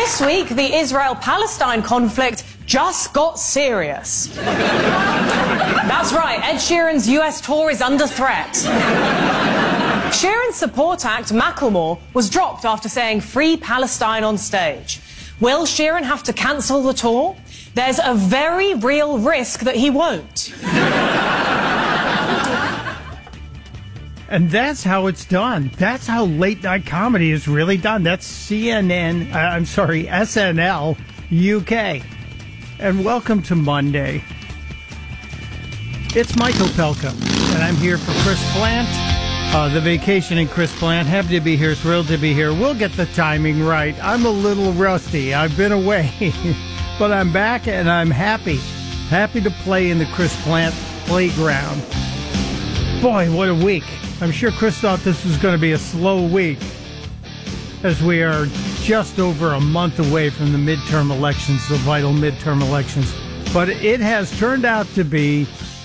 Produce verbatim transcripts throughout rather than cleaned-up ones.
This week, the Israel-Palestine conflict just got serious. That's right, Ed Sheeran's U S tour is under threat. Sheeran's support act, Macklemore, was dropped after saying "Free Palestine" on stage. Will Sheeran have to cancel the tour? There's a very real risk that he won't. And that's how it's done. That's how late night comedy is really done. That's C N N, uh, I'm sorry, S N L U K. And welcome to Monday. It's Michael Pelka, and I'm here for Chris Plant. Uh, the vacationing Chris Plant. Happy to be here, thrilled to be here. We'll get the timing right. I'm a little rusty. I've been away, but I'm back and I'm happy. Happy to play in the Chris Plant playground. Boy, what a week. I'm sure Chris thought this was going to be a slow week, as we are just over a month away from the midterm elections, the vital midterm elections. But it has turned out to be,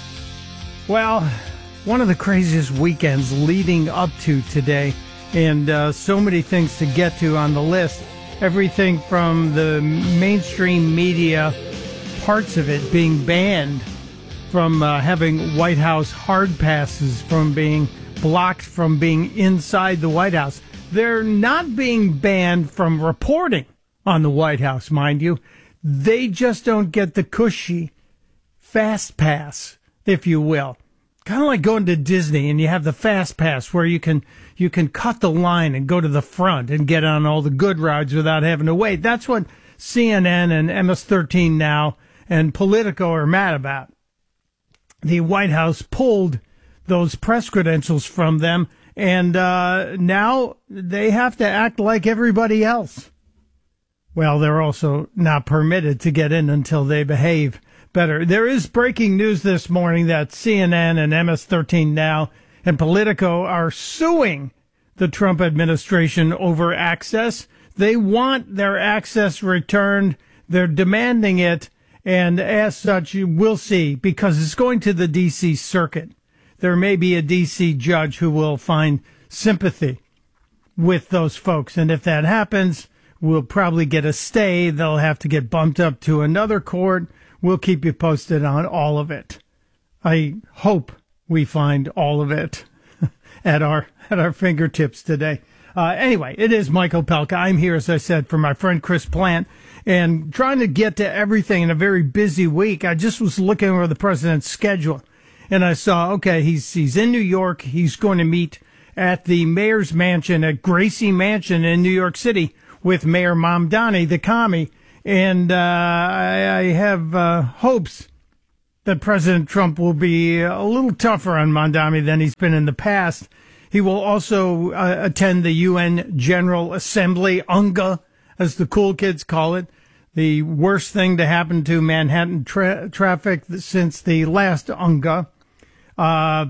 well, one of the craziest weekends leading up to today, and uh, so many things to get to on the list. Everything from the mainstream media, parts of it being banned from uh, having White House hard passes, from being blocked from being inside the White House. They're not being banned from reporting on the White House, mind you. They just don't get the cushy fast pass, if you will. Kind of like going to Disney and you have the fast pass where you can you can cut the line and go to the front and get on all the good rides without having to wait. That's what C N N and M S thirteen Now and Politico are mad about. The White House pulled those press credentials from them, and uh, now they have to act like everybody else. Well, they're also not permitted to get in until they behave better. There is breaking news this morning that C N N and M S thirteen Now and Politico are suing the Trump administration over access. They want their access returned. They're demanding it, and as such, we'll see, because it's going to the D C circuit. There may be a D C judge who will find sympathy with those folks. And if that happens, we'll probably get a stay. They'll have to get bumped up to another court. We'll keep you posted on all of it. I hope we find all of it at our at our fingertips today. Uh, anyway, it is Michael Pelka. I'm here, as I said, for my friend Chris Plant, and trying to get to everything in a very busy week. I just was looking over the president's schedule. And I saw, okay, he's he's in New York. He's going to meet at the mayor's mansion at Gracie Mansion in New York City with Mayor Mamdani, the commie. And uh, I, I have uh, hopes that President Trump will be a little tougher on Mamdani than he's been in the past. He will also uh, attend the U N General Assembly, UNGA, as the cool kids call it. The worst thing to happen to Manhattan tra- traffic since the last UNGA. Uh,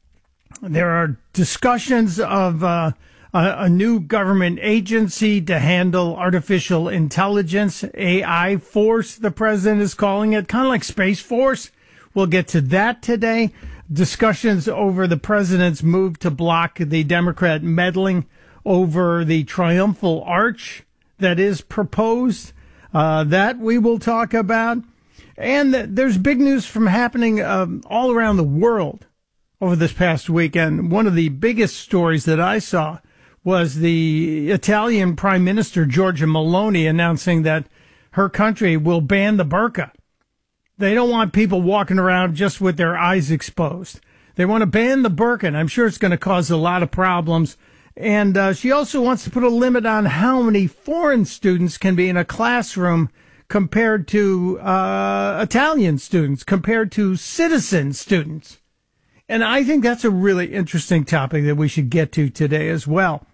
there are discussions of uh, a, a new government agency to handle artificial intelligence, A I Force, the president is calling it, kind of like Space Force. We'll get to that today. Discussions over the president's move to block the Democrat meddling over the triumphal arch that is proposed. Uh, that we will talk about. And there's big news from happening um, all around the world over this past weekend. One of the biggest stories that I saw was the Italian Prime Minister, Giorgia Meloni, announcing that her country will ban the burqa. They don't want people walking around just with their eyes exposed. They want to ban the burqa, and I'm sure it's going to cause a lot of problems. And uh, she also wants to put a limit on how many foreign students can be in a classroom compared to uh, Italian students, compared to citizen students. And I think that's a really interesting topic that we should get to today as well.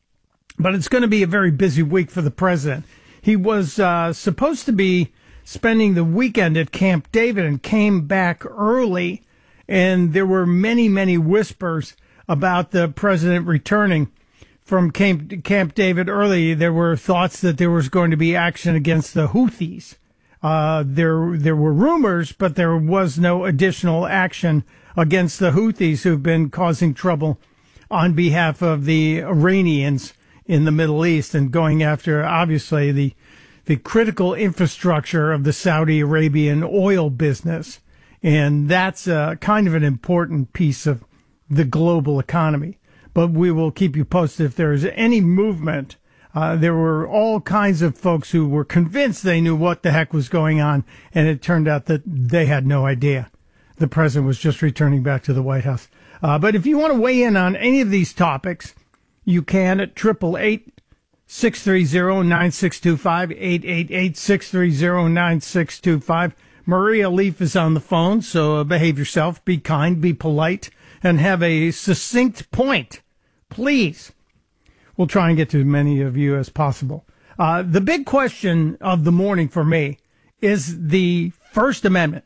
But it's going to be a very busy week for the president. He was uh, supposed to be spending the weekend at Camp David and came back early. And there were many, many whispers about the president returning from Camp, Camp David early. There were thoughts that there was going to be action against the Houthis. Uh, there, there were rumors, but there was no additional action against the Houthis, who've been causing trouble on behalf of the Iranians in the Middle East and going after, obviously, the the critical infrastructure of the Saudi Arabian oil business. And that's uh, kind of an important piece of the global economy. But we will keep you posted if there is any movement. Uh, there were all kinds of folks who were convinced they knew what the heck was going on, and it turned out that they had no idea. The president was just returning back to the White House. Uh, but if you want to weigh in on any of these topics, you can at eight eight eight, six three zero, nine six two five, eight eight eight, six three zero, nine six two five. Maria Leaf is on the phone, so uh, behave yourself, be kind, be polite, and have a succinct point, please. We'll try and get to as many of you as possible. Uh, the big question of the morning for me is the First Amendment.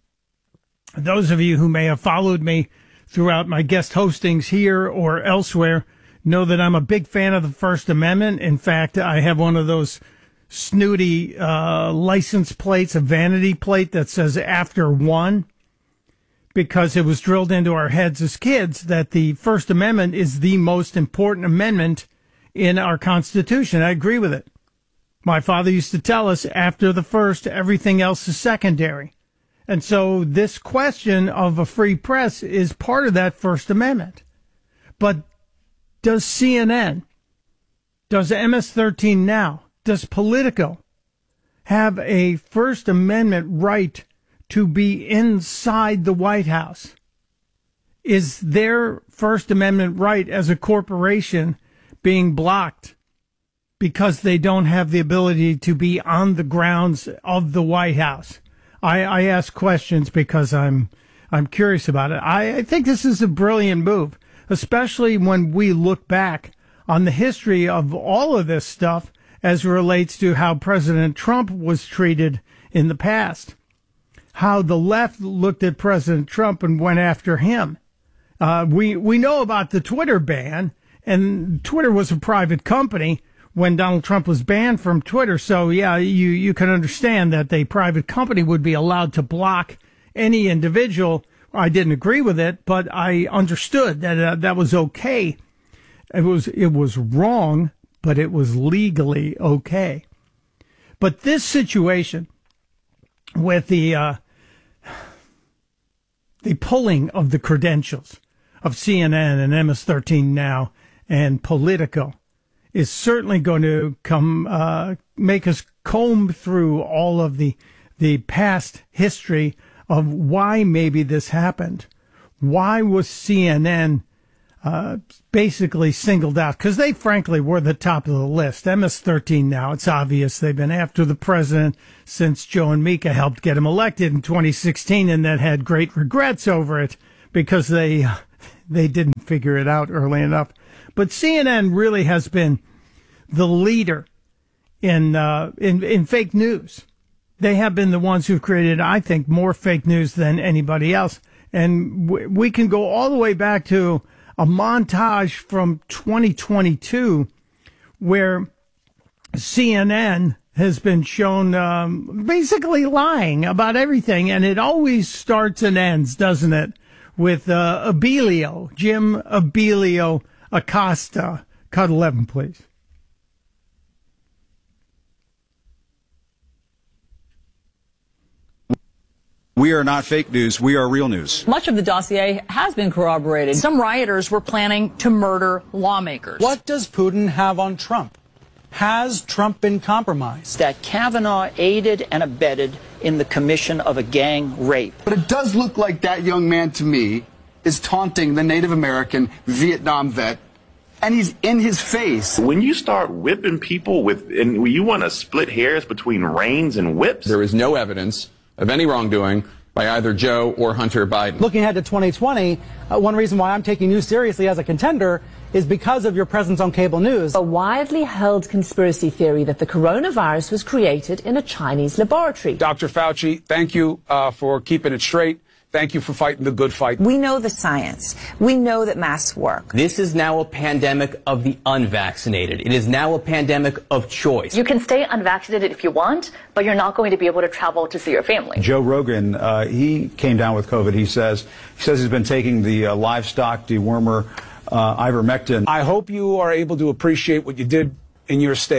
Those of you who may have followed me throughout my guest hostings here or elsewhere know that I'm a big fan of the First Amendment. In fact, I have one of those snooty uh, license plates, a vanity plate that says after one, because it was drilled into our heads as kids that the First Amendment is the most important amendment in our Constitution. I agree with it. My father used to tell us after the first, everything else is secondary. And so this question of a free press is part of that First Amendment. But does C N N, does M S thirteen Now, does Politico have a First Amendment right to be inside the White House? Is their First Amendment right as a corporation being blocked because they don't have the ability to be on the grounds of the White House? I, I ask questions because I'm I'm curious about it. I, I think this is a brilliant move, especially when we look back on the history of all of this stuff as it relates to how President Trump was treated in the past, how the left looked at President Trump and went after him. Uh, we, we know about the Twitter ban, and Twitter was a private company when Donald Trump was banned from Twitter. So, yeah, you, you can understand that a private company would be allowed to block any individual. I didn't agree with it, but I understood that uh, that was okay. It was, it was wrong, but it was legally okay. But this situation with the, uh, the pulling of the credentials of C N N and M S thirteen Now and Politico is certainly going to come uh, make us comb through all of the the past history of why maybe this happened. Why was C N N uh, basically singled out? Because they frankly were the top of the list. M S thirteen Now, it's obvious they've been after the president since Joe and Mika helped get him elected in twenty sixteen, and then had great regrets over it because they they didn't figure it out early enough. But C N N really has been the leader in, uh, in, in fake news. They have been the ones who've created, I think, more fake news than anybody else. And w- we can go all the way back to a montage from twenty twenty-two where C N N has been shown um, basically lying about everything. And it always starts and ends, doesn't it, with uh, Abilio, Jim Abilio Acosta. Cut eleven, please. We are not fake news. We are real news. Much of the dossier has been corroborated. Some rioters were planning to murder lawmakers. What does Putin have on Trump? Has Trump been compromised? That Kavanaugh aided and abetted in the commission of a gang rape. But it does look like that young man to me is taunting the Native American Vietnam vet, and he's in his face. When you start whipping people with, and you want to split hairs between reins and whips. There is no evidence of any wrongdoing by either Joe or Hunter Biden. Looking ahead to twenty twenty, uh, one reason why I'm taking you seriously as a contender is because of your presence on cable news. A widely held conspiracy theory that the coronavirus was created in a Chinese laboratory. Doctor Fauci, thank you uh, for keeping it straight. Thank you for fighting the good fight. We know the science. We know that masks work. This is now a pandemic of the unvaccinated. It is now a pandemic of choice. You can stay unvaccinated if you want, but you're not going to be able to travel to see your family. Joe Rogan, uh, he came down with COVID. He says he says he's been taking the uh, livestock dewormer uh, ivermectin. I hope you are able to appreciate what you did in your state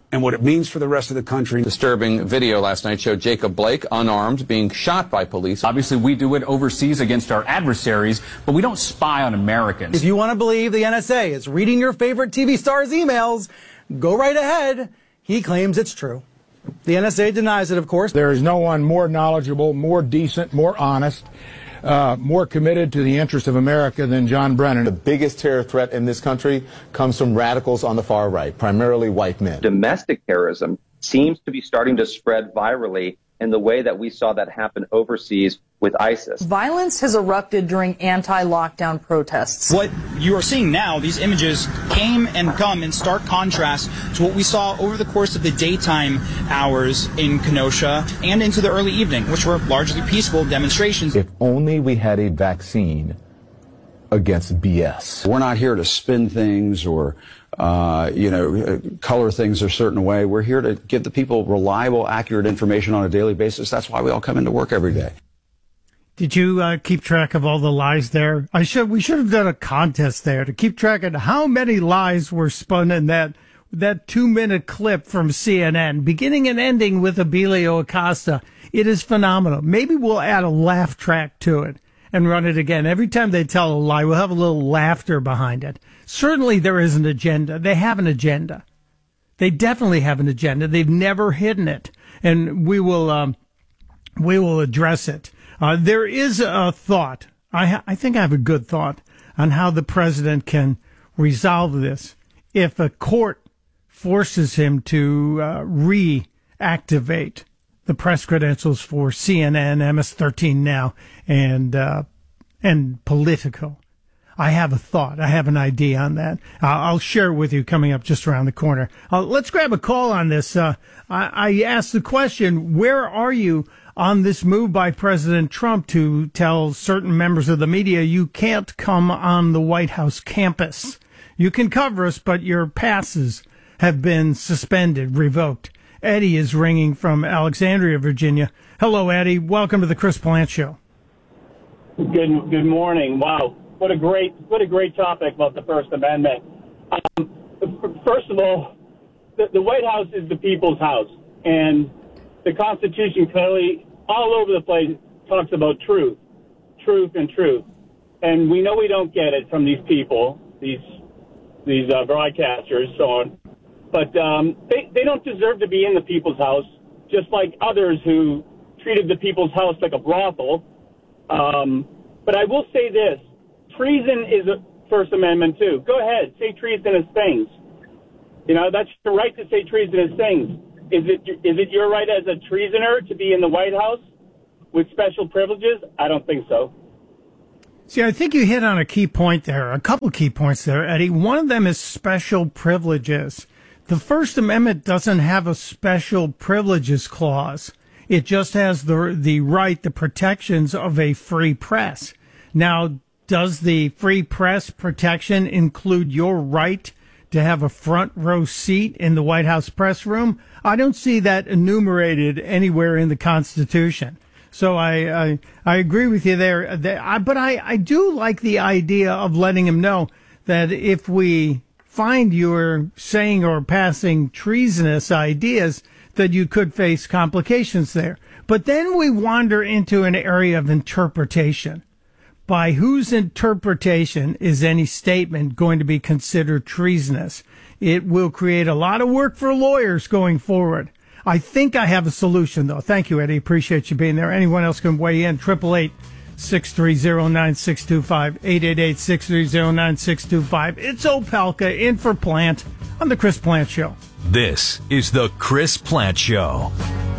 and what it means for the rest of the country. Disturbing video last night showed Jacob Blake, unarmed, being shot by police. Obviously, we do it overseas against our adversaries, but we don't spy on Americans. If you want to believe the N S A is reading your favorite T V star's emails, go right ahead. He claims it's true. The N S A denies it, of course. There is no one more knowledgeable, more decent, more honest, uh, more committed to the interests of America than John Brennan. The biggest terror threat in this country comes from radicals on the far right, primarily white men. Domestic terrorism seems to be starting to spread virally in the way that we saw that happen overseas with ISIS. Violence has erupted during anti-lockdown protests. What you are seeing now, these images came and come in stark contrast to what we saw over the course of the daytime hours in Kenosha and into the early evening, which were largely peaceful demonstrations. If only we had a vaccine against B S. We're not here to spin things or, uh, you know, color things a certain way. We're here to give the people reliable, accurate information on a daily basis. That's why we all come into work every day. Did you uh, keep track of all the lies there? I should. We should have done a contest there to keep track of how many lies were spun in that that two-minute clip from C N N, beginning and ending with Abilio Acosta. It is phenomenal. Maybe we'll add a laugh track to it and run it again. Every time they tell a lie, we'll have a little laughter behind it. Certainly there is an agenda. They have an agenda. They definitely have an agenda. They've never hidden it, and we will um, we will address it. Uh, there is a thought. I, ha- I think I have a good thought on how the president can resolve this. If a court forces him to uh, reactivate the press credentials for C N N, M S thirteen Now, and uh, and Politico, I have a thought. I have an idea on that. Uh, I'll share it with you coming up just around the corner. Uh, let's grab a call on this. Uh, I, I asked the question, where are you on this move by President Trump to tell certain members of the media you can't come on the White House campus? You can cover us, but your passes have been suspended, revoked. Eddie is ringing from Alexandria, Virginia. Hello, Eddie. Welcome to the Chris Plante Show. Good good morning. Wow. What a great what a great topic about the First Amendment. Um, first of all, the, the White House is the people's house, and the Constitution clearly, all over the place, talks about truth, truth, and truth. And we know we don't get it from these people, these these uh, broadcasters, so on. But um, they they don't deserve to be in the people's house, just like others who treated the people's house like a brothel. Um, but I will say this. Treason is a First Amendment, too. Go ahead. Say treasonous things. You know, that's your right to say treasonous things. Is it is it your right as a treasoner to be in the White House with special privileges? I don't think so. See, I think you hit on a key point there, a couple key points there, Eddie. One of them is special privileges. The First Amendment doesn't have a special privileges clause. It just has the the right, the protections of a free press. Now, does the free press protection include your right to have a front row seat in the White House press room? I don't see that enumerated anywhere in the Constitution. So I I, I agree with you there. But I, I do like the idea of letting him know that if we find you're saying or passing treasonous ideas, that you could face complications there. But then we wander into an area of interpretation. By whose interpretation is any statement going to be considered treasonous? It will create a lot of work for lawyers going forward. I think I have a solution, though. Thank you, Eddie. Appreciate you being there. Anyone else can weigh in. eight eight eight, six three zero, nine six two five. eight eight eight, six three zero, nine six two five. It's Opelka in for Plant on The Chris Plante Show. This is The Chris Plante Show.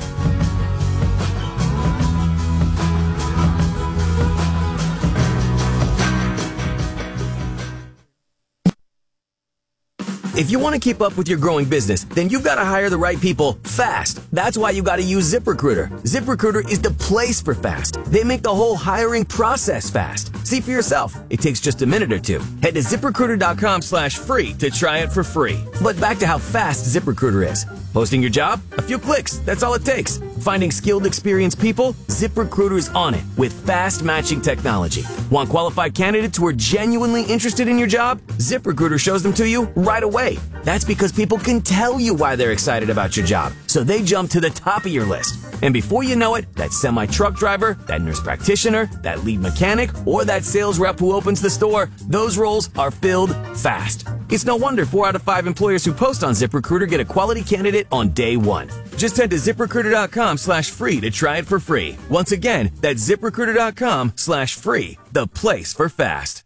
If you want to keep up with your growing business, then you've got to hire the right people fast. That's why you got to use ZipRecruiter. ZipRecruiter is the place for fast. They make the whole hiring process fast. See for yourself. It takes just a minute or two. Head to ZipRecruiter.com slash free to try it for free. But back to how fast ZipRecruiter is. Posting your job? A few clicks. That's all it takes. Finding skilled, experienced people? ZipRecruiter's on it with fast matching technology. Want qualified candidates who are genuinely interested in your job? ZipRecruiter shows them to you right away. That's because people can tell you why they're excited about your job, so they jump to the top of your list. And before you know it, that semi-truck driver, that nurse practitioner, that lead mechanic, or that sales rep who opens the store, those roles are filled fast. It's no wonder four out of five employers who post on ZipRecruiter get a quality candidate on day one. Just head to ZipRecruiter.com slash free to try it for free. Once again, that's ZipRecruiter.com slash free, the place for fast.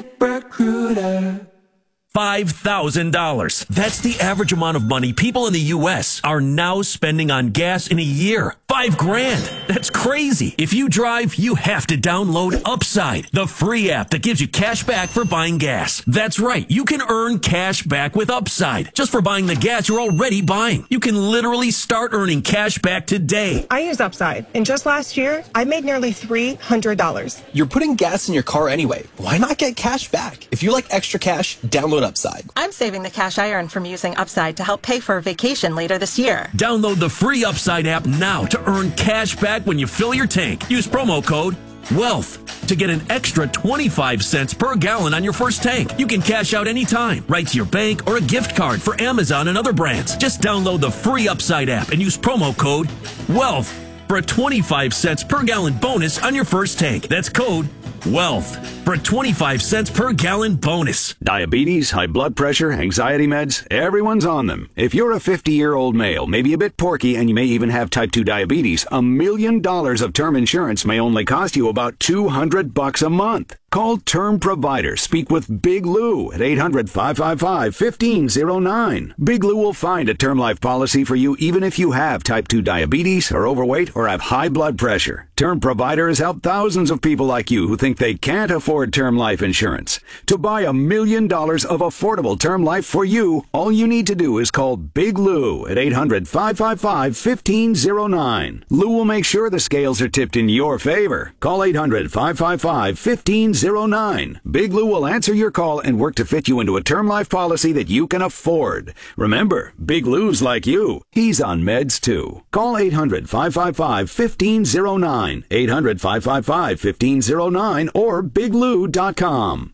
ZipRecruiter. five thousand dollars. That's the average amount of money people in the U S are now spending on gas in a year. Five grand. That's crazy. If you drive, you have to download Upside, the free app that gives you cash back for buying gas. That's right. You can earn cash back with Upside just for buying the gas you're already buying. You can literally start earning cash back today. I use Upside, and just last year, I made nearly three hundred dollars. You're putting gas in your car anyway. Why not get cash back? If you like extra cash, download Upside. I'm saving the cash I earn from using Upside to help pay for a vacation later this year. Download the free Upside app now to earn cash back when you fill your tank. Use promo code WEALTH to get an extra twenty-five cents per gallon on your first tank. You can cash out anytime, right to your bank or a gift card for Amazon and other brands. Just download the free Upside app and use promo code WEALTH for a twenty-five cents per gallon bonus on your first tank. That's code WEALTH for a twenty-five cents per gallon bonus. Diabetes, high blood pressure, anxiety meds, everyone's on them. If you're a fifty-year-old male, maybe a bit porky, and you may even have type two diabetes, a million dollars of term insurance may only cost you about two hundred bucks a month. Call Term Provider. Speak with Big Lou at eight hundred, five five five, one five zero nine. Big Lou will find a term life policy for you even if you have type two diabetes, are overweight, or have high blood pressure. Term Provider has helped thousands of people like you who think they can't afford term life insurance. To buy a million dollars of affordable term life for you, all you need to do is call Big Lou at eight hundred, five five five, one five zero nine. Lou will make sure the scales are tipped in your favor. Call eight hundred, five five five, one five zero nine. Big Lou will answer your call and work to fit you into a term life policy that you can afford. Remember, Big Lou's like you. He's on meds too. Call eight hundred, five five five, one five zero nine. eight hundred, five five five, one five zero nine or big lou dot com.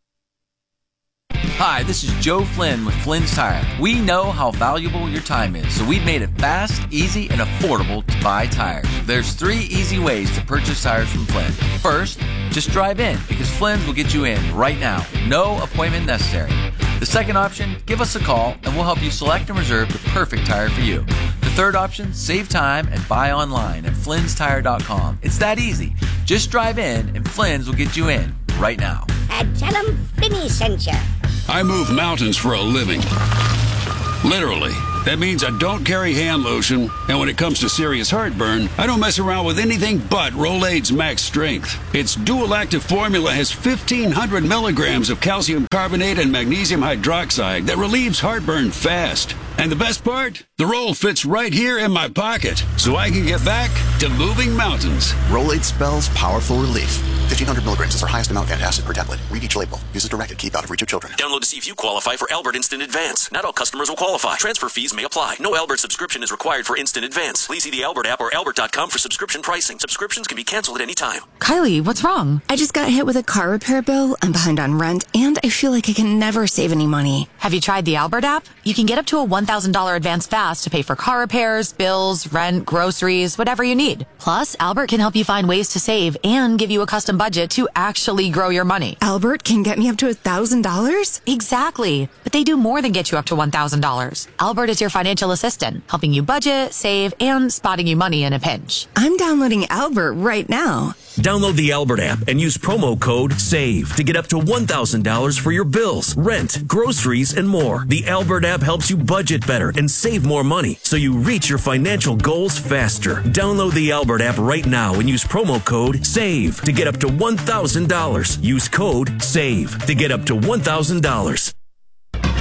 Hi, this is Joe Flynn with Flynn's Tire. We know how valuable your time is, so we've made it fast, easy, and affordable to buy tires. There's three easy ways to purchase tires from Flynn. First, just drive in, because Flynn's will get you in right now. No appointment necessary. The second option, give us a call, and we'll help you select and reserve the perfect tire for you. The third option, save time and buy online at flynns tire dot com. It's that easy. Just drive in, and Flynn's will get you in right now. And tell them Finny sent you. I move mountains for a living. Literally. That means I don't carry hand lotion, and when it comes to serious heartburn, I don't mess around with anything but Rolaids Max Strength. Its dual-active formula has fifteen hundred milligrams of calcium carbonate and magnesium hydroxide that relieves heartburn fast. And the best part? The roll fits right here in my pocket, so I can get back to moving mountains. Rolaids spells powerful relief. fifteen hundred milligrams is our highest amount of antacid per tablet. Read each label. Use as directed. Keep out of reach of children. Download to see if you qualify for Albert Instant Advance. Not all customers will qualify. Transfer fees may apply. No Albert subscription is required for Instant Advance. Please see the Albert app or albert dot com for subscription pricing. Subscriptions can be canceled at any time. Kylie, what's wrong? I just got hit with a car repair bill. I'm behind on rent, and I feel like I can never save any money. Have you tried the Albert app? You can get up to a one thousand dollars advance fast to pay for car repairs, bills, rent, groceries, whatever you need. Plus, Albert can help you find ways to save and give you a custom budget to actually grow your money. Albert can get me up to one thousand dollars? Exactly. But they do more than get you up to one thousand dollars. Albert is your financial assistant, helping you budget, save, and spotting you money in a pinch. I'm downloading Albert right now. Download the Albert app and use promo code SAVE to get up to one thousand dollars for your bills, rent, groceries, and more. The Albert app helps you budget better and save more money so you reach your financial goals faster. Download the Albert app right now and use promo code SAVE to get up to one thousand dollars. Use code SAVE to get up to one thousand dollars.